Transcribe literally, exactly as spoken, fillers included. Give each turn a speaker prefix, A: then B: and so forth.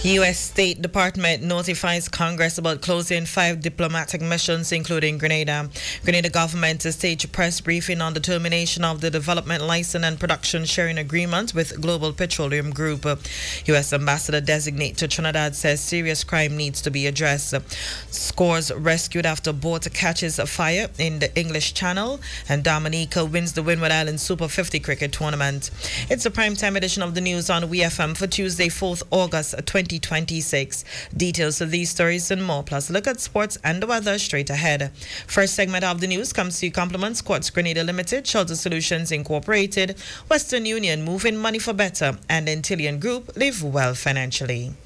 A: U S State Department notifies Congress about closing five diplomatic missions, including Grenada. Grenada government to stage a press briefing on the termination of the development license and production sharing agreement with Global Petroleum Group. U S Ambassador designate to Trinidad says serious crime needs to be addressed. Scores rescued after boat catches a fire in the English Channel, and Dominica wins the Windward Island Super fifty cricket tournament. It's a primetime edition of the news on W F M for Tuesday, fourth of August twenty twenty-six. Details of these stories and more, plus a look at sports and the weather straight ahead. First segment of the news comes to you compliments Quartz Grenada Limited, Shelter Solutions Incorporated, Western Union, moving money for better, and Antillian Group, live well financially.